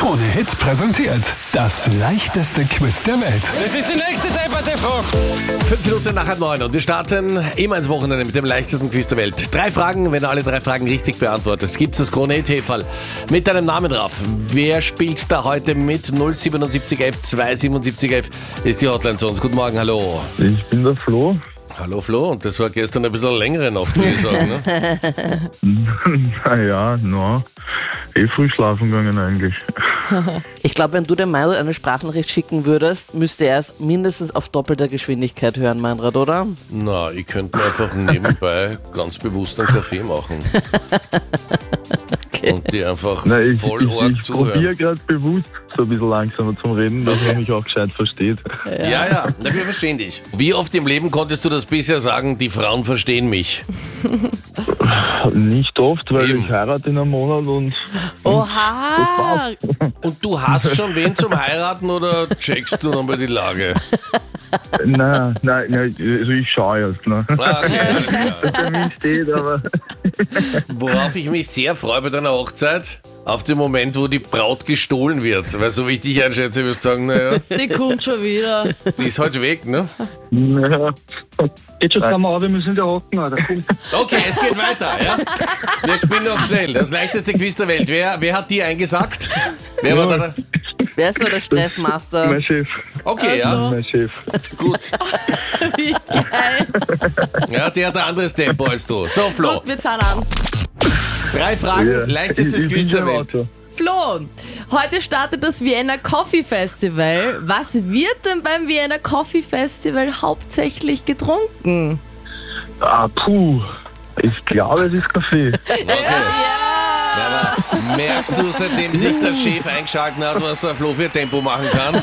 Krone-Hit präsentiert das leichteste Quiz der Welt. Das ist die nächste Debatte-Frage. 5 Minuten nach 8:30 und wir starten immer ins Wochenende mit dem leichtesten Quiz der Welt. 3 Fragen, wenn du alle 3 Fragen richtig beantwortest, gibt's das Krone-Hit-Häferl mit deinem Namen drauf. Wer spielt da heute mit? 07711 27711 ist die Hotline zu uns. Guten Morgen, hallo. Ich bin der Flo. Hallo Flo, und das war gestern ein bisschen längere Nacht, würde ich sagen, ne? Naja, früh schlafen gegangen eigentlich. Ich glaube, wenn du dem Meinrad eine Sprachnachricht schicken würdest, müsste er es mindestens auf doppelter Geschwindigkeit hören, Meinrad, oder? Na, ich könnte mir einfach nebenbei ganz bewusst einen Kaffee machen. Okay. Und die einfach Ich voll arg zuhören. probiere gerade bewusst so ein bisschen langsamer zum Reden, dass man mich auch gescheit versteht. Ja, na, wir verstehen dich. Wie oft im Leben konntest du das bisher sagen, die Frauen verstehen mich? Nicht oft, weil Eben. ich heirate in einem Monat und Oha! Und du hast schon wen zum Heiraten oder checkst du nochmal die Lage? nein, also ich schaue erst. Ne? Okay, alles klar. Bei mir steht, aber Worauf ich mich sehr freue bei deiner Hochzeit, auf den Moment, wo die Braut gestohlen wird. Weil so wie ich dich einschätze, wirst du sagen, naja, Die kommt schon wieder. die ist halt weg, ne? ja. Geht schon, Kamera, wir müssen da hocken, Alter. Okay, es geht weiter, ja? Wir spielen noch schnell. Das leichteste Quiz der Welt. Wer hat die eingesagt? Wer war da? Wer ist so der Stressmaster? Mein Chef. Okay, ja, Mein Chef. gut. Wie geil. Ja, der hat ein anderes Tempo als du. So, Flo, Gut, wir zahlen an. 3 Fragen, Ja. leichtestes Ich Quiz bin der im Welt. Auto. Flo, heute startet das Vienna Coffee Festival. Was wird denn beim Vienna Coffee Festival hauptsächlich getrunken? Ich glaube, es ist Kaffee. Aber merkst du, seitdem sich der Chef eingeschaltet hat, was der Flo für Tempo machen kann?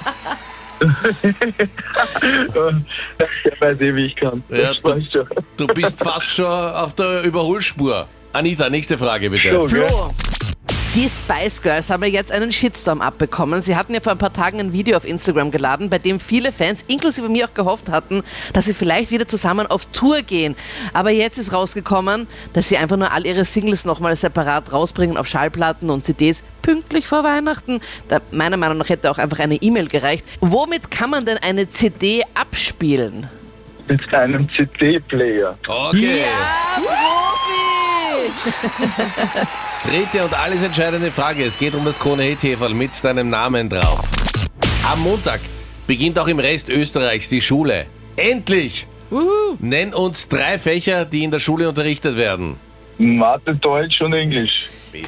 Ich weiß wie ich kann. Ja, Das weiß ich schon. Du bist fast schon auf der Überholspur. Anita, nächste Frage bitte. So, gell? Flo, die Spice Girls haben ja jetzt einen Shitstorm abbekommen. Sie hatten ja vor ein paar Tagen ein Video auf Instagram geladen, bei dem viele Fans, inklusive mir, auch gehofft hatten, dass sie vielleicht wieder zusammen auf Tour gehen. Aber jetzt ist rausgekommen, dass sie einfach nur all ihre Singles nochmal separat rausbringen auf Schallplatten und CDs pünktlich vor Weihnachten. Da, meiner Meinung nach hätte auch einfach eine E-Mail gereicht. Womit kann man denn eine CD abspielen? Mit einem CD-Player. Okay. Profi! Dritte und alles entscheidende Frage. Es geht um das Krone-Hit-Häferl mit deinem Namen drauf. Am Montag beginnt auch im Rest Österreichs die Schule. Endlich! Nenn uns 3 Fächer, die in der Schule unterrichtet werden. Mathe, Deutsch und Englisch. Ich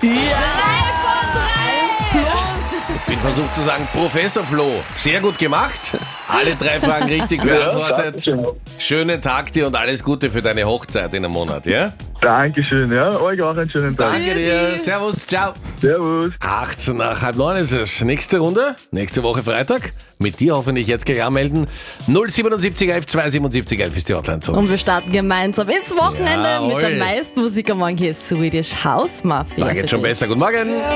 bin versucht zu sagen, Professor Flo. Sehr gut gemacht. Alle 3 Fragen richtig beantwortet. Dankeschön. Schönen Tag dir und alles Gute für deine Hochzeit in einem Monat, ja? Dankeschön, ja. Euch auch einen schönen Tag. Danke dir. Servus, ciao. Servus. 8 nach 8:30 ist es. Nächste Runde, nächste Woche Freitag. Mit dir hoffentlich jetzt gleich anmelden. 07711 27711 ist die Hotline zu uns. Und wir starten gemeinsam ins Wochenende Jawohl. mit der meisten Musik am Morgen. Hier ist Swedish House Mafia. Da geht's schon besser. Guten Morgen.